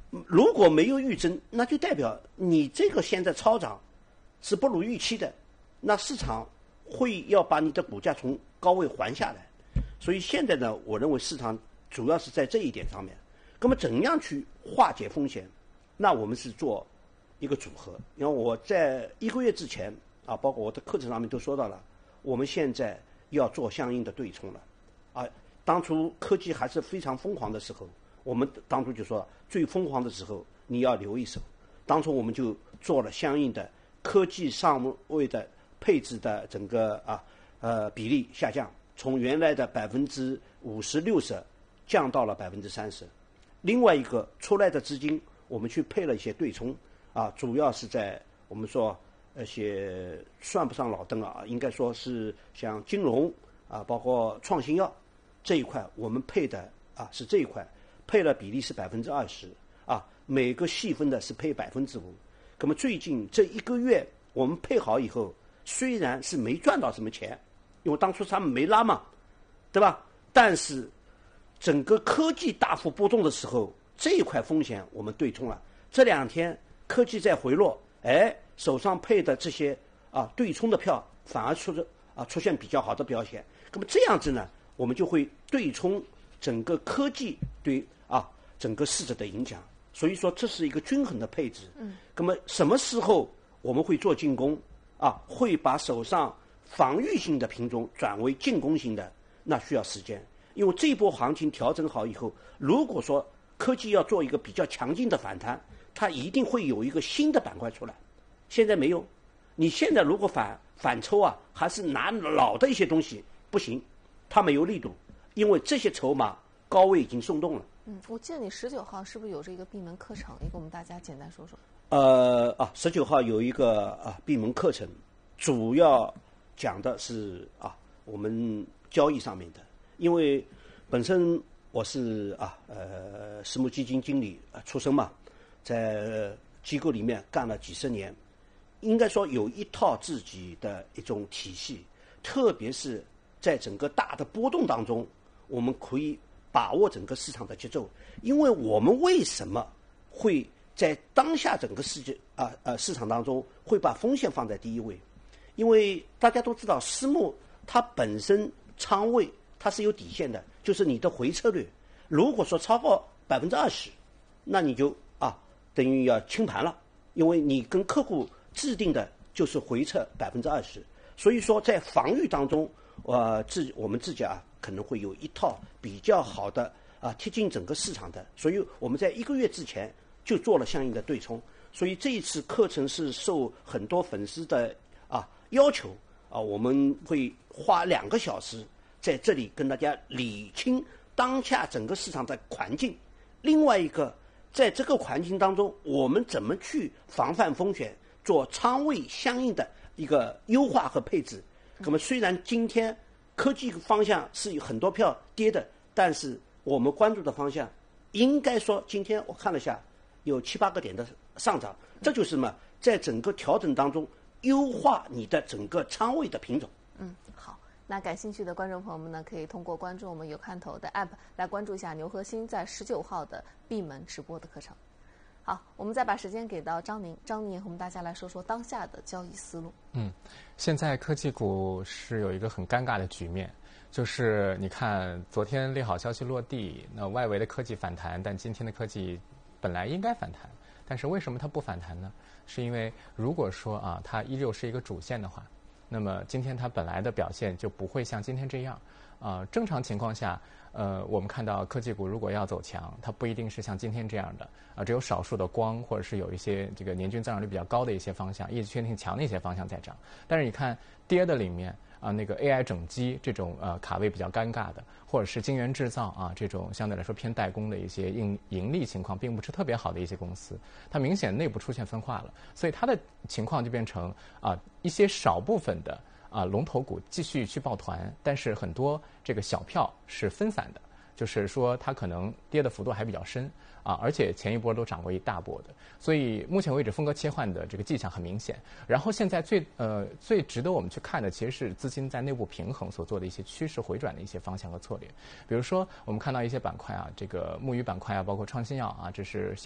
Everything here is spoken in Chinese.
如果没有预增，那就代表你这个现在超涨是不如预期的，那市场会要把你的股价从高位还下来。所以现在呢，我认为市场主要是在这一点上面。那么怎样去化解风险？那我们是做一个组合。因为我在1个月之前啊，包括我的课程上面都说到了，我们现在要做相应的对冲了。啊，当初科技还是非常疯狂的时候，我们当初就说最疯狂的时候你要留一手。当初我们就做了相应的科技上位的配置的整个比例下降，从原来的50%、60%降到了30%。另外一个出来的资金，我们去配了一些对冲啊，主要是在我们说那些算不上老登啊，应该说是像金融啊，包括创新药这一块，我们配的啊是这一块，配了比例是20%啊，每个细分的是配5%。那么最近这1个月我们配好以后，虽然是没赚到什么钱，因为当初他们没拉嘛，对吧？但是整个科技大幅波动的时候，这一块风险我们对冲了。这2天科技在回落，手上配的这些对冲的票反而出现比较好的表现。那么这样子呢，我们就会对冲整个科技对整个市值的影响。所以说这是一个均衡的配置。那么什么时候我们会做进攻会把手上防御性的品种转为进攻型的，那需要时间。因为这波行情调整好以后，如果说科技要做一个比较强劲的反弹，它一定会有一个新的板块出来。现在没有，你现在如果反抽还是拿老的一些东西不行，它没有力度，因为这些筹码高位已经松动了。 我记得你19号是不是有这个闭门课程？也给我们大家简单说说。 19号有一个闭门课程，主要讲的是我们交易上面的。因为本身我是私募基金经理出身嘛，在机构里面干了几十年，应该说有一套自己的一种体系，特别是在整个大的波动当中，我们可以把握整个市场的节奏。因为我们为什么会在当下整个市场当中会把风险放在第一位？因为大家都知道私募它本身仓位它是有底线的，就是你的回撤率，如果说超过20%，那你就等于要清盘了，因为你跟客户制定的就是回撤20%。所以说在防御当中，我们自己可能会有一套比较好的贴近整个市场的，所以我们在1个月之前就做了相应的对冲。所以这一次课程是受很多粉丝的要求我们会花2个小时在这里跟大家理清当下整个市场的环境。另外一个，在这个环境当中，我们怎么去防范风险，做仓位相应的一个优化和配置。那么虽然今天科技方向是有很多票跌的，但是我们关注的方向应该说今天我看了下有7、8个点的上涨，这就是什么？在整个调整当中优化你的整个仓位的品种。 好，那感兴趣的观众朋友们呢，可以通过关注我们有看头的 App 来关注一下牛核心在19号的闭门直播的课程。好，我们再把时间给到张宁，张宁和我们大家来说说当下的交易思路。 现在科技股是有一个很尴尬的局面，就是你看昨天利好消息落地，那外围的科技反弹，但今天的科技本来应该反弹，但是为什么它不反弹呢？是因为如果说它依旧是一个主线的话，那么今天它本来的表现就不会像今天这样。正常情况下，我们看到科技股如果要走强，它不一定是像今天这样的只有少数的光或者是有一些这个年均增长率比较高的一些方向，业绩确定性强的一些方向在涨。但是你看跌的里面那个 AI 整机这种卡位比较尴尬的，或者是晶圆制造这种相对来说偏代工的一些盈利情况并不是特别好的一些公司，它明显内部出现分化了，所以它的情况就变成一些少部分的龙头股继续去抱团，但是很多这个小票是分散的，就是说它可能跌的幅度还比较深而且前一波都涨过一大波的，所以目前为止风格切换的这个迹象很明显。然后现在最值得我们去看的其实是资金在内部平衡所做的一些趋势回转的一些方向和策略。比如说我们看到一些板块这个木鱼板块包括创新药这是